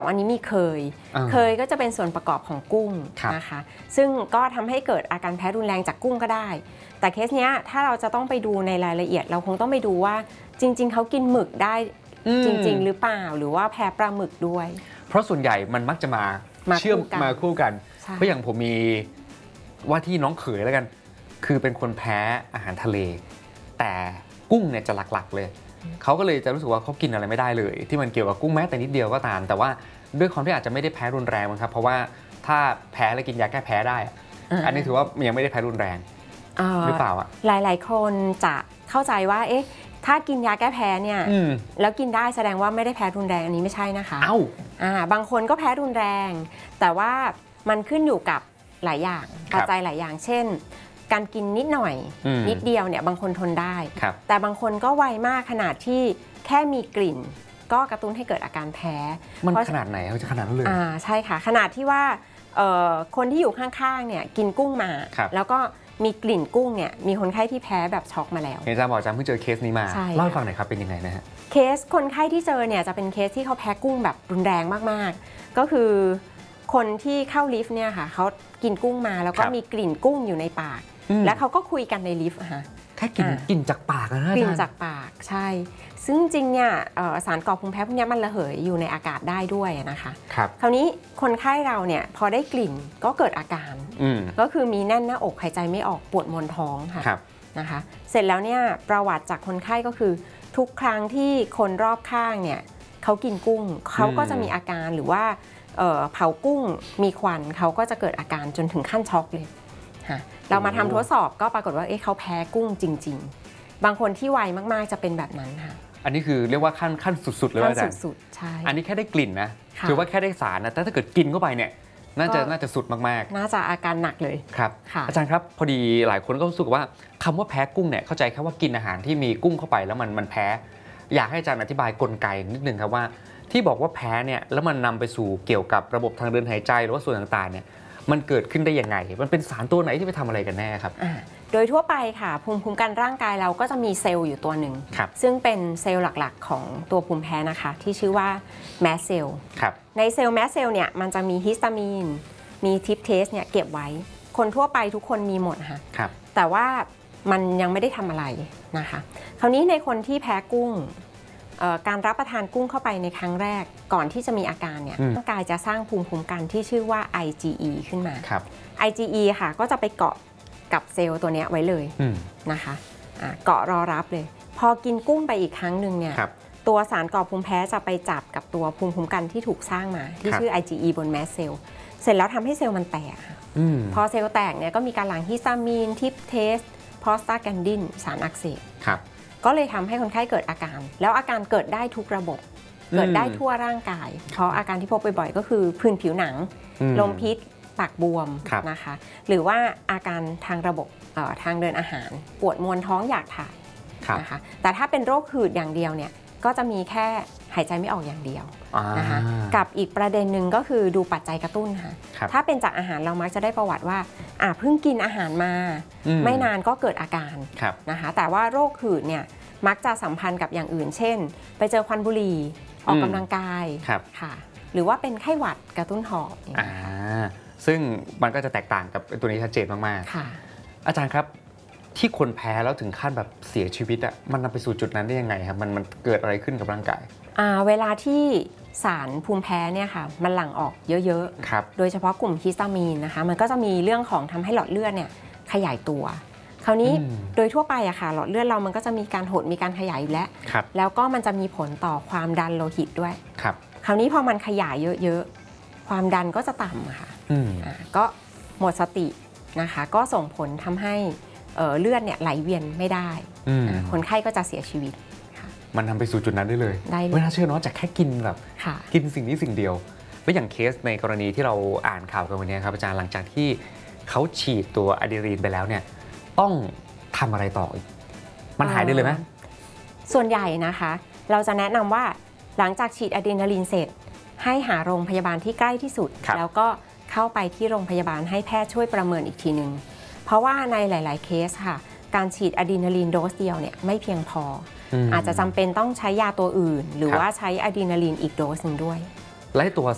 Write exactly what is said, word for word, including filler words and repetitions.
อันนี้มีเคยเคยก็จะเป็นส่วนประกอบของกุ้งนะคะซึ่งก็ทำให้เกิดอาการแพ้รุนแรงจากกุ้งก็ได้แต่เคสเนี้ยถ้าเราจะต้องไปดูในรายละเอียดเราคงต้องไปดูว่าจริงๆเขากินหมึกได้จริงๆหรือเปล่าหรือว่าแพ้ปลาหมึกด้วยเพราะส่วนใหญ่มันมักจะมาเชื่อมมาคู่กันเพราะอย่างผมมีว่าที่น้องเขยแล้วกันคือเป็นคนแพ้อาหารทะเลแต่กุ้งเนี่ยจะหลักๆเลยเขาก็เลยจะรู้สึกว่าเขากินอะไรไม่ได้เลยที่มันเกี่ยวกับกุ้งแม้แต่นิดเดียวก็ตามแต่ว่าด้วยความที่อาจจะไม่ได้แพ้รุนแรงมั้งครับเพราะว่าถ้าแพ้แล้วกินยาแก้แพ้ได้อันนี้ถือว่ายังไม่ได้แพ้รุนแรงหรือเปล่าอ่ะหลายๆคนจะเข้าใจว่าเอ๊ะถ้ากินยาแก้แพ้เนี่ยแล้วกินได้แสดงว่าไม่ได้แพ้รุนแรงอันนี้ไม่ใช่นะคะเอ้าอ่าบางคนก็แพ้รุนแรงแต่ว่ามันขึ้นอยู่กับหลายอย่างปัจจัยหลายอย่างเช่นการกินนิดหน่อยนิดเดียวเนี่ยบางคนทนได้แต่บางคนก็ไวมากขนาดที่แค่มีกลิ่นก็กระตุ้นให้เกิดอาการแพ้มันขนาดไหนเขาจะขนาดนั้นเลยอ่าใช่ค่ะขนาดที่ว่าคนที่อยู่ข้างๆเนี่ยกินกุ้งมาแล้วก็มีกลิ่นกุ้งเนี่ยมีคนไข้ที่แพ้แบบช็อกมาแล้วอาจารย์บอกอาจารย์เพิ่งเจอเคสนี้มาเล่าให้ฟังหน่อยครับเป็นยังไงนะฮะเคสคนไข้ที่เจอเนี่ยจะเป็นเคสที่เขาแพ้กุ้งแบบรุนแรงมากๆก็คือคนที่เข้าลิฟต์เนี่ยค่ะเขากินกุ้งมาแล้วก็มีกลิ่นกุ้งอยู่ในปากแล้วเขาก็คุยกันในลิฟต์ค่ะแค่กลิ่นกลิ่นจากปากนะกลิ่นจากปากใช่ซึ่งจริงเนี่ยสารก่อภูมิแพ้พวกนี้มันระเหยอยู่ในอากาศได้ด้วยนะคะครับคราวนี้คนไข้เราเนี่ยพอได้กลิ่นก็เกิดอาการก็คือมีแน่นหน้าอกหายใจไม่ออกปวดมวนท้องค่ะนะคะเสร็จแล้วเนี่ยประวัติจากคนไข้ก็คือทุกครั้งที่คนรอบข้างเนี่ยเขากินกุ้งเขาก็จะมีอาการหรือว่าเผากุ้งมีควันเขาก็จะเกิดอาการจนถึงขั้นช็อกเลยเรามาทำทดสอบก็ปรากฏว่าเอ๊ะเขาแพ้กุ้งจริงๆบางคนที่ไวมากๆจะเป็นแบบนั้นค่ะอันนี้คือเรียกว่าขั้นขั้นสุดๆเลยอาจารย์สุดๆใช่อันนี้แค่ได้กลิ่นนะถือว่าแค่ได้สารนะแต่ถ้าเกิดกินเข้าไปเนี่ยน่าจะน่าจะสุดมากๆน่าจะอาการหนักเลยครับอาจารย์ครับพอดีหลายคนก็รู้สึกว่าคำว่าแพ้กุ้งเนี่ยเข้าใจแค่ว่ากินอาหารที่มีกุ้งเข้าไปแล้วมันมันแพ้อยากให้อาจารย์อธิบายกลไกนิดนึงครับว่าที่บอกว่าแพ้เนี่ยแล้วมันนำไปสู่เกี่ยวกับระบบทางเดินหายใจหรือว่าส่วนต่างๆเนี่ยมันเกิดขึ้นได้ยังไงมันเป็นสารตัวไหนที่ไปทำอะไรกันแน่ครับโดยทั่วไปค่ะภูมิคุ้มกันร่างกายเราก็จะมีเซลล์อยู่ตัวหนึ่งซึ่งเป็นเซลล์หลักๆของตัวภูมิแพ้นะคะที่ชื่อว่าแมสเซลล์ในเซลล์แมสเซลล์เนี่ยมันจะมีฮิสตามีนมีทิปเทสเนี่ยเก็บไว้คนทั่วไปทุกคนมีหมดค่ะแต่ว่ามันยังไม่ได้ทำอะไรนะคะคราวนี้ในคนที่แพ้กุ้งการรับประทานกุ้งเข้าไปในครั้งแรกก่อนที่จะมีอาการเนี่ยร่างกายจะสร้างภูมิคุ้มกันที่ชื่อว่า ไอ จี อี ขึ้นมา ไอ จี อี ค่ะก็จะไปเกาะกับเซลล์ตัวนี้ไว้เลยนะคะเกาะรอรับเลยพอกินกุ้งไปอีกครั้งหนึ่งเนี่ยตัวสารก่อภูมิแพ้จะไปจับกับตัวภูมิคุ้มกันที่ถูกสร้างมาที่ชื่อ ไอ จี อี บนแมสเซลล์เสร็จแล้วทำให้เซลล์มันแตกพอเซลล์แตกเนี่ยก็มีการหลั่งฮิสตามีนทิปเทสโพสตาแกนดินสารอักเสบก็เลยทำให้คนไข้เกิดอาการแล้วอาการเกิดได้ทุกระบบเกิดได้ทั่วร่างกายเพราะอาการที่พบบ่อยๆก็คือผื่นผิวหนังลมพิษปากบวมนะคะหรือว่าอาการทางระบบทางเดินอาหารปวดมวนท้องอยากถ่ายนะคะแต่ถ้าเป็นโรคหืดอย่างเดียวเนี่ยก็จะมีแค่หายใจไม่ออกอย่างเดียวนะคะกับอีกประเด็นหนึ่งก็คือดูปัจจัยกระตุ้นค่ะถ้าเป็นจากอาหารเรามักจะได้ประวัติว่าอ่ะเพิ่งกินอาหารมาไม่นานก็เกิดอาการนะคะแต่ว่าโรคหืดเนี่ยมักจะสัมพันธ์กับอย่างอื่นเช่นไปเจอควันบุหรี่ออกกำลังกายค่ะหรือว่าเป็นไข้หวัดกระตุ้นหอบซึ่งมันก็จะแตกต่างกับตัวนี้ชัดเจนมากๆอาจารย์ครับที่คนแพ้แล้วถึงขั้นแบบเสียชีวิตอ่ะมันนำไปสู่จุดนั้นได้ยังไงครับมันมันเกิดอะไรขึ้นกับร่างกายเวลาที่สารภูมิแพ้เนี่ยค่ะมันหลั่งออกเยอะๆโดยเฉพาะกลุ่มฮิสตามีนนะคะมันก็จะมีเรื่องของทำให้หลอดเลือดเนี่ยขยายตัวคราวนี้โดยทั่วไปอะค่ะหลอดเลือดเรามันก็จะมีการหดมีการขยายอยู่แล้วแล้วก็มันจะมีผลต่อความดันโลหิตด้วยคราวนี้พอมันขยายเยอะๆความดันก็จะต่ำอะค่ะก็หมดสตินะคะก็ส่งผลทำให้เลือดเนี่ยไหลเวียนไม่ได้คนไข้ก็จะเสียชีวิตมันทำไปสู่จุดนั้นได้เลยไม่น่าเชื่อเนาะจากแค่กินแบบกินสิ่งนี้สิ่งเดียวไม่อย่างเคสในกรณีที่เราอ่านข่าวกันวันนี้ครับอาจารย์หลังจากที่เขาฉีดตัวอะดรีนาลีนไปแล้วเนี่ยต้องทำอะไรต่ออีกมันหายได้เลยไหมส่วนใหญ่นะคะเราจะแนะนำว่าหลังจากฉีดอะดรีนาลีนเสร็จให้หาโรงพยาบาลที่ใกล้ที่สุดแล้วก็เข้าไปที่โรงพยาบาลให้แพทย์ช่วยประเมินอีกทีนึงเพราะว่าในหลายๆเคสค่ะการฉีดอะดรีนาลีนโดสเดียวเนี่ยไม่เพียงพออาจจะจำเป็นต้องใช้ยาตัวอื่นหรือว่าใช้อะดรีนาลีนอีกโดสหนึ่งด้วยและตัว